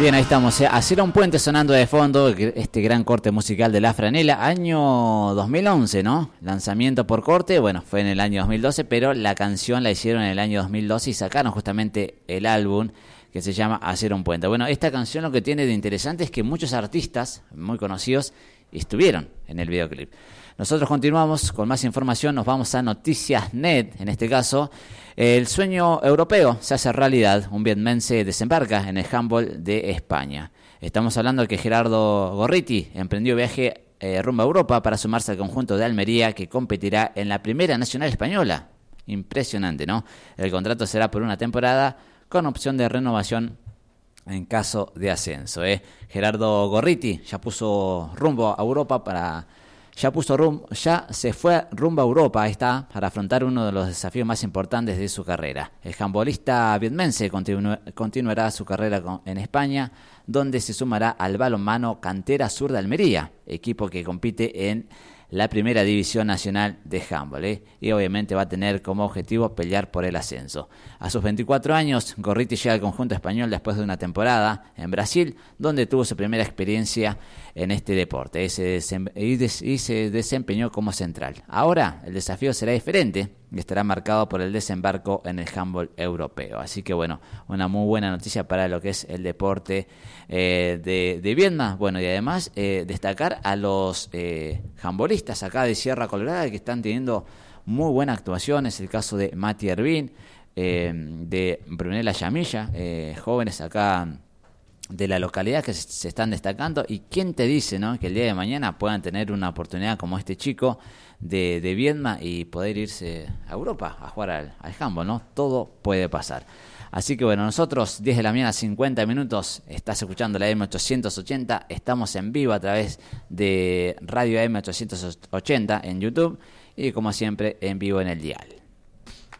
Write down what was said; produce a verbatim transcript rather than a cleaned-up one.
Bien, ahí estamos. ¿eh? Hacer un puente sonando de fondo, este gran corte musical de La Franela, año dos mil once, ¿no? Lanzamiento por corte, bueno, fue en el año dos mil doce, pero la canción la hicieron en el año dos mil doce y sacaron justamente el álbum que se llama Hacer un puente. Bueno, esta canción lo que tiene de interesante es que muchos artistas muy conocidos estuvieron en el videoclip. Nosotros continuamos con más información, nos vamos a Noticias Net, en este caso. El sueño europeo se hace realidad, un vietmense desembarca en el handball de España. Estamos hablando de que Gerardo Gorriti emprendió viaje eh, rumbo a Europa para sumarse al conjunto de Almería que competirá en la Primera Nacional Española. Impresionante, ¿no? El contrato será por una temporada con opción de renovación en caso de ascenso. ¿eh? Gerardo Gorriti ya puso rumbo a Europa para... Ya puso rumbo, ya se fue rumbo a Europa, ahí está, para afrontar uno de los desafíos más importantes de su carrera. El handbolista vietmense continu, continuará su carrera con, en España, donde se sumará al balonmano Cantera Sur de Almería, equipo que compite en la Primera División Nacional de Handball, ¿eh? y obviamente va a tener como objetivo pelear por el ascenso. A sus veinticuatro años, Gorriti llega al conjunto español después de una temporada en Brasil, donde tuvo su primera experiencia en este deporte, ¿eh? se desem- y, des- y se desempeñó como central. Ahora el desafío será diferente y estará marcado por el desembarco en el handball europeo. Así que bueno, una muy buena noticia para lo que es el deporte eh, de, de Vietnam. Bueno, y además eh, destacar a los eh, handballistas acá de Sierra Colorada que están teniendo muy buena actuación. Es el caso de Mati Ervin, eh, de Brunella Yamilla, eh, jóvenes acá de la localidad que se están destacando. Y quién te dice, ¿no?, que el día de mañana puedan tener una oportunidad como este chico de, de Viedma y poder irse a Europa a jugar al, al handball, ¿no? Todo puede pasar. Así que bueno, nosotros diez de la mañana, cincuenta minutos, estás escuchando la M ochocientos ochenta, estamos en vivo a través de Radio M ochocientos ochenta en YouTube y como siempre en vivo en el dial.